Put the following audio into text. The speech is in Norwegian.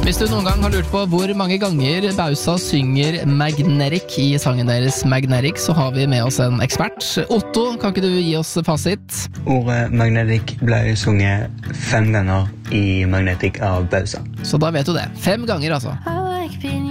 Hvis du noen gang har lurt på hvor mange ganger Bausa synger Magnetic i sangen deres Magnetic, så har vi med oss en ekspert. Otto, kan ikke du gi oss fasit? Ordet Magnetic ble sunget 5 ganger i Magnetic av Bausa. Så da vet du det. 5 ganger altså.